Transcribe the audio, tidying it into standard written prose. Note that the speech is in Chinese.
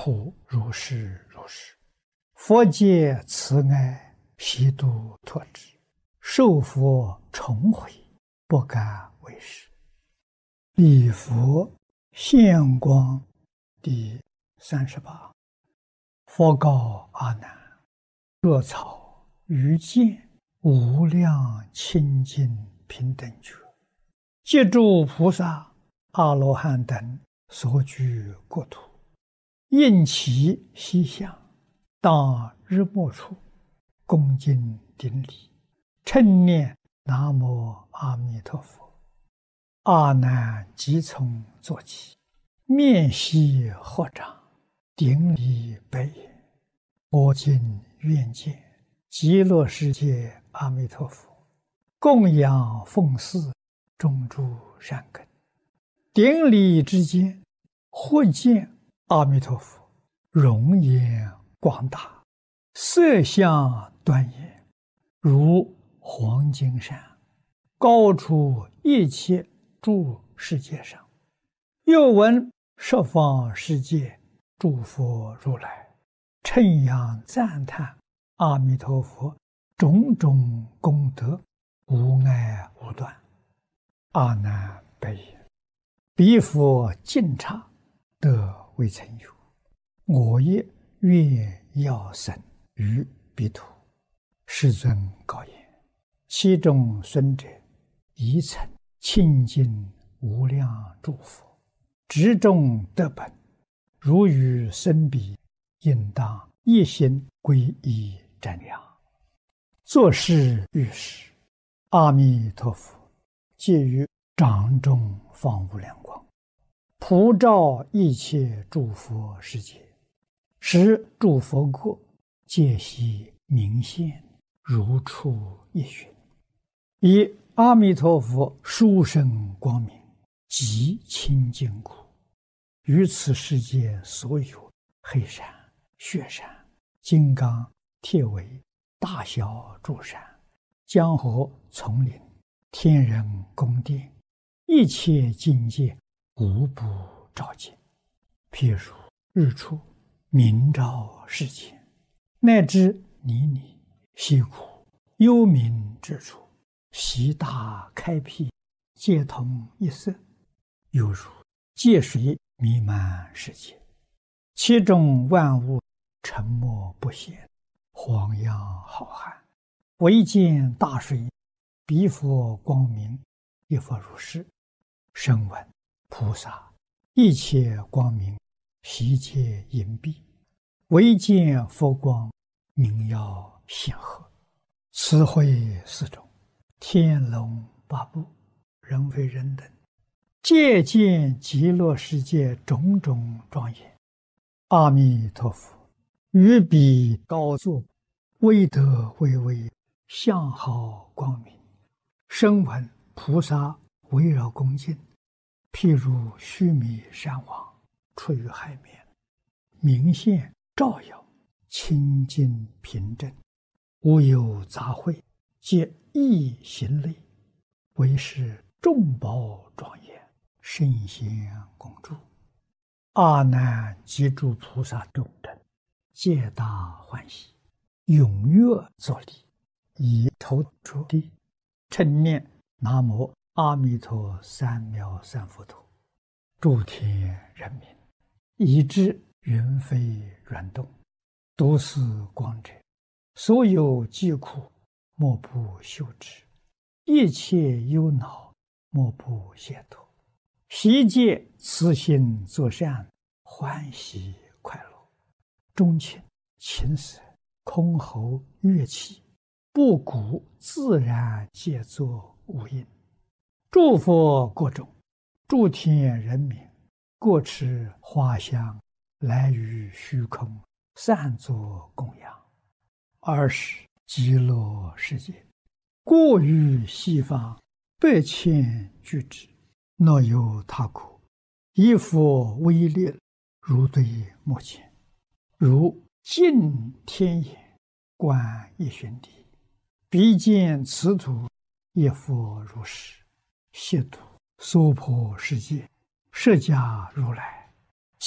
普如是如是。佛界慈爱，悉度脱之，受佛重回，不敢为是。礼佛现光第38。佛告阿难：若草于见无量清净平等觉，借诸菩萨、阿罗汉等所居国土，应其西向，当日没处，恭敬顶礼，称念南无阿弥陀佛。阿难即从坐起，面悉合掌，顶礼白言：我今愿见极乐世界阿弥陀佛，供养奉祀种诸善根。顶礼之间，忽见阿弥陀佛容颜广大，色相端严，如黄金山，高出一切诸世界上。又闻十方世界诸佛如来称扬赞叹阿弥陀佛种种功德，无碍无断。阿难白言：彼佛尽刹得未曾有，我也愿要生于彼土。世尊告言：其中孙者，宜曾清净无量诸佛，执众得本，如与生彼，应当一心皈依瞻仰。作是遇时，阿弥陀佛借于掌中放无量光，普照一切诸佛世界，使诸佛国皆悉明现，如出一寻。以阿弥陀佛殊胜光明，极清净故，于此世界所有黑山、雪山、金刚、铁围、大小诸山、江河、丛林、天人宫殿，一切境界无不照见。譬如日出明照世间，乃至泥泞、溪谷、幽冥之处，悉大开辟，皆同一色，犹如界水弥漫世界，其中万物沉默不显，荒洋浩瀚，唯见大水，彼佛光明，亦复如是。声闻菩萨一切光明，悉皆隐蔽，唯见佛光，明耀显赫。此会四种，天龙八部，人非人等，皆见极乐世界种种庄严。阿弥陀佛于彼高坐，威德巍巍，相好光明。声闻菩萨围绕恭敬，譬如须弥山王出于海面，明现照耀，清净平正，无有杂秽，皆一行类，为是众宝庄严，圣贤共住。阿难及诸菩萨众等，皆大欢喜，踊跃作礼，以头着地，称念南无阿弥陀三藐三菩提。诸天人民，以知云飞软动，独似光者，所有疾苦，莫不休之；一切忧恼，莫不解脱。悉皆慈心作善，欢喜快乐。钟磬、琴瑟、箜篌、乐器，布谷自然皆作无应。诸佛国中，诸天人民，各持花香，来于虚空，散作供养。尔时极乐世界，过于西方8,000俱胝，若有他国，以佛威力，如对目前，如镜天眼，观一旬地，彼见此土，亦复如是。悉土娑婆世界，释迦如来